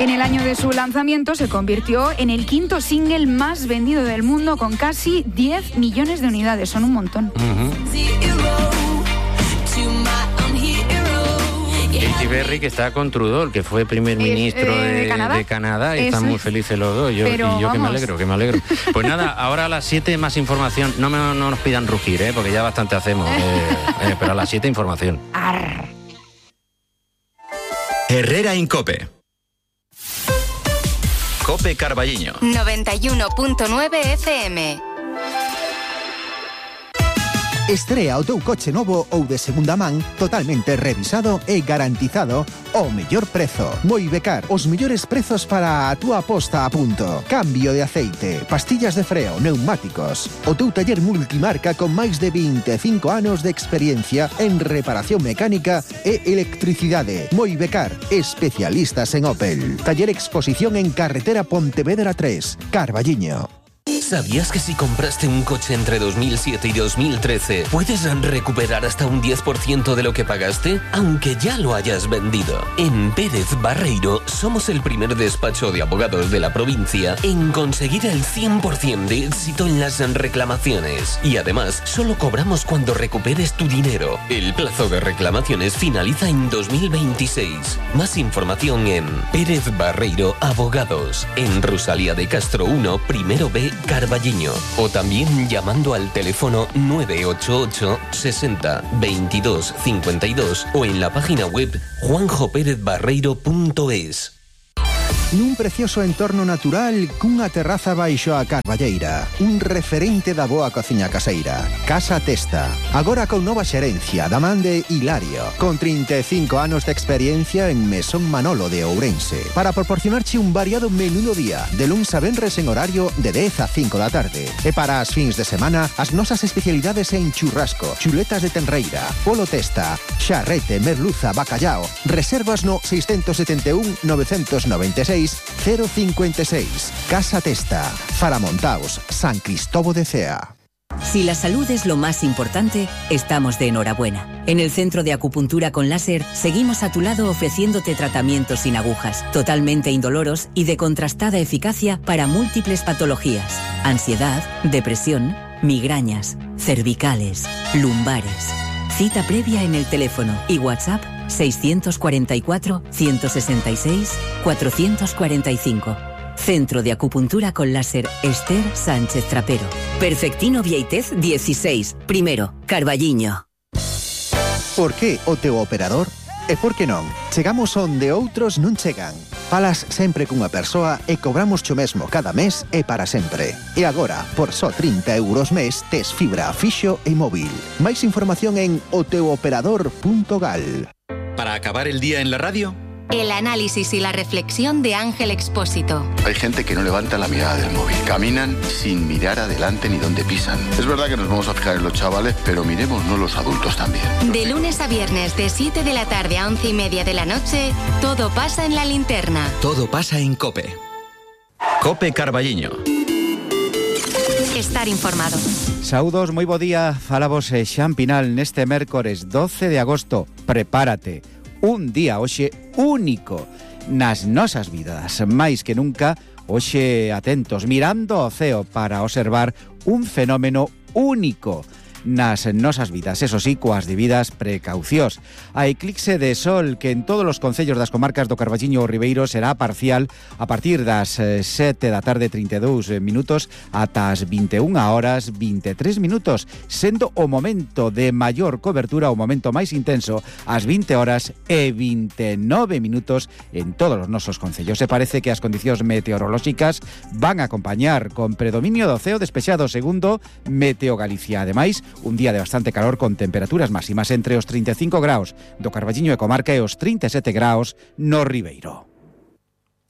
En el año de su lanzamiento se convirtió en el quinto single más vendido del mundo con casi 10 millones de unidades. Son un montón. Katy Perry, que está con Trudeau, que fue primer ministro de Canadá, y están muy felices los dos. Yo que me alegro. Pues nada, ahora a las 7 más información. No nos pidan rugir, porque ya bastante hacemos. Pero a las 7 información. Arr. Herrera Incope. Cope Carballiño. 91.9 FM. Estrea o teu coche novo ou de segunda man totalmente revisado e garantizado ao mellor prezo. Moibecar, os mellores prezos para a túa posta a punto. Cambio de aceite, pastillas de freo, neumáticos. O teu taller multimarca con máis de 25 anos de experiencia en reparación mecánica e electricidade. Moibecar, especialistas en Opel. Taller Exposición en Carretera Pontevedra 3, Carballiño. ¿Sabías que si compraste un coche entre 2007 y 2013 puedes recuperar hasta un 10% de lo que pagaste, aunque ya lo hayas vendido? En Pérez Barreiro somos el primer despacho de abogados de la provincia en conseguir el 100% de éxito en las reclamaciones. Y además, solo cobramos cuando recuperes tu dinero. El plazo de reclamaciones finaliza en 2026. Más información en Pérez Barreiro Abogados, en Rosalía de Castro 1, primero B, Carballiño, o también llamando al teléfono 988 60 22 52 o en la página web juanjoperezbarreiro.es. Nun precioso entorno natural cunha terraza baixo a carballeira, un referente da boa cociña caseira. Casa Testa, agora con nova xerencia da man de Hilario, con 35 anos de experiencia en Mesón Manolo de Ourense, para proporcionarche un variado menú do día, de luns a venres en horario de 10 a 5 da tarde. E para as fins de semana, as nosas especialidades en churrasco, chuletas de tenreira, polo testa, charrete, merluza, bacallao. Reservas no 671 996 056. Casa Testa, Faramontaos, San Cristóbal de Cea. Si la salud es lo más importante, estamos de enhorabuena. En el Centro de Acupuntura con Láser seguimos a tu lado ofreciéndote tratamientos sin agujas, totalmente indoloros y de contrastada eficacia para múltiples patologías: ansiedad, depresión, migrañas, cervicales, lumbares. Cita previa en el teléfono y WhatsApp 644 166 445. Centro de Acupuntura con Láser Esther Sánchez Trapero. Perfectino Vieitez 16, primero, Carballiño. Por que o teu operador? E por que non? Chegamos onde outros non chegan. Falas sempre cunha persoa e cobramos cho mesmo cada mes e para sempre. E agora, por só 30 euros mes, tes fibra fixo e móvil. Máis información en oteuoperador.gal. Para acabar el día en la radio, El análisis y la reflexión de Ángel Expósito. Hay gente que no levanta la mirada del móvil. Caminan sin mirar adelante ni dónde pisan. Es verdad que nos vamos a fijar en los chavales, pero miremosnos los adultos también. De lunes a viernes, de 7 de la tarde a 11:30 de la noche, todo pasa en La Linterna. todo pasa en Cope. Cope Carballiño. Estar informado. Saúdos, moi bo día. Falamos Xan Pinal neste mércores 12 de agosto. Prepárate. Un día hoxe único nas nosas vidas. Máis que nunca, hoxe atentos, mirando ao ceo para observar un fenómeno único nas nosas vidas, eso sí, coas debidas precaucións. A eclipse de sol que en todos os concellos das comarcas do Carballiño e o Ribeiro será parcial a partir das 7 da tarde 32 minutos ata as 21 horas 23 minutos, sendo o momento de maior cobertura, o momento máis intenso, ás 20 horas e 29 minutos en todos os nosos concellos. Se parece que as condicións meteorolóxicas van a acompañar con predominio do ceo despexado, segundo Meteo Galicia. Ademais, un día de bastante calor con temperaturas máximas entre os 35 graus do Carballiño e comarca e os 37 graus no Ribeiro.